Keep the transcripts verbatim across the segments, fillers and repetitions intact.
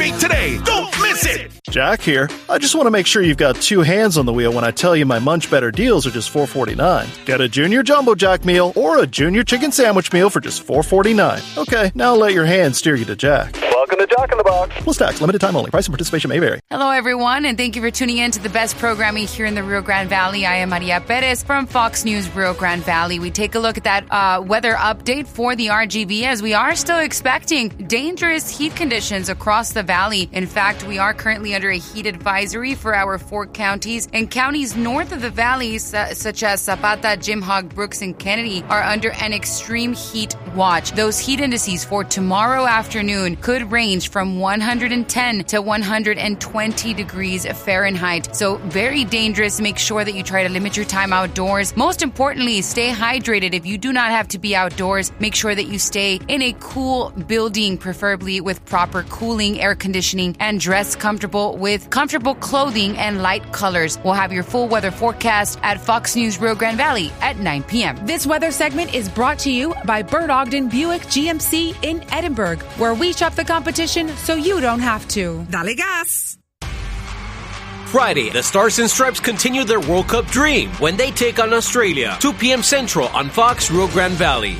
meet today. Don't miss it. Jack here. I just want to make sure you've got two hands on the wheel when I tell you my Munch Better deals are just four forty-nine. Get a Junior Jumbo Jack meal or a Junior Chicken Sandwich meal for just four forty-nine. Okay, now let your hands steer you to Jack. Welcome to Jack in the Box. Plus tax, limited time only. Price and participation may vary. Hello, everyone, and thank you for tuning in to the best programming here in the Rio Grande Valley. I am Maria Perez from Fox News Rio Grande Valley. We take a look at that uh, weather update for the R G V as we are still expecting dangerous heat conditions across the valley. In fact, we are currently under a heat advisory for our four counties, and counties north of the valley, su- such as Zapata, Jim Hog, Brooks, and Kennedy, are under an extreme heat watch. Those heat indices for tomorrow afternoon could range from one hundred ten to one hundred twenty degrees Fahrenheit. So very dangerous. Make sure that you try to limit your time outdoors. Most importantly, stay hydrated. If you do not have to be outdoors, make sure that you stay in a cool building, preferably with proper cooling, air conditioning, and dress comfortable with comfortable clothing and light colors. We'll have your full weather forecast at Fox News Rio Grande Valley at nine p.m. This weather segment is brought to you by Bert Ogden Buick G M C in Edinburgh, where we shop the competition so you don't have to. Dale gas! Friday, the Stars and Stripes continue their World Cup dream when they take on Australia. two p.m. Central on Fox Rio Grande Valley.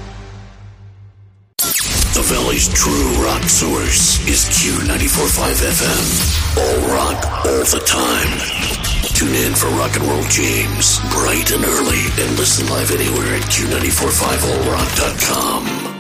The Valley's true rock source is Q ninety-four point five F M. All rock, all the time. Tune in for Rock and Roll James, bright and early, and listen live anywhere at Q nine four five all rock dot com.